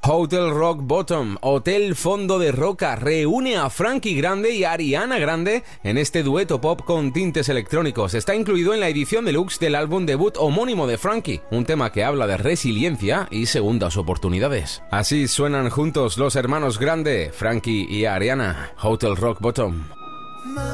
Hotel Rock Bottom, Hotel Fondo de Roca, reúne a Frankie Grande y a Ariana Grande en este dueto pop con tintes electrónicos. Está incluido en la edición deluxe del álbum debut homónimo de Frankie, un tema que habla de resiliencia y segundas oportunidades. Así suenan juntos los hermanos Grande, Frankie y Ariana, Hotel Rock Bottom.